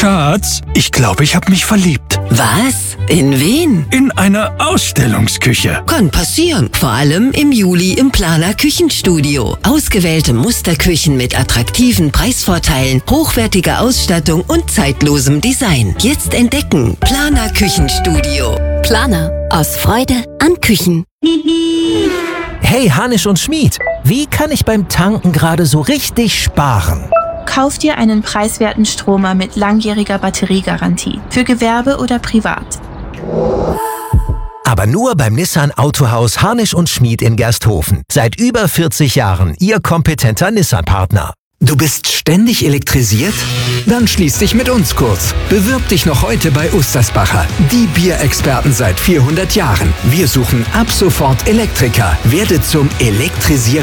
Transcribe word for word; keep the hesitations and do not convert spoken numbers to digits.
Schatz, ich glaube, ich habe mich verliebt. Was? In wen? In eine Ausstellungsküche. Kann passieren. Vor allem im Juli im Planer Küchenstudio. Ausgewählte Musterküchen mit attraktiven Preisvorteilen, hochwertiger Ausstattung und zeitlosem Design. Jetzt entdecken. Planer Küchenstudio. Planer. Aus Freude an Küchen. Hey, Hanisch und Schmied, wie kann ich beim Tanken gerade so richtig sparen? Kauf dir einen preiswerten Stromer mit langjähriger Batteriegarantie. Für Gewerbe oder privat. Aber nur beim Nissan Autohaus Hanisch und Schmied in Gersthofen. Seit über vierzig Jahren Ihr kompetenter Nissan-Partner. Du bist ständig elektrisiert? Dann schließ dich mit uns kurz. Bewirb dich noch heute bei Ustersbacher, die Bierexperten seit vierhundert Jahren. Wir suchen ab sofort Elektriker. Werde zum Elektrisierer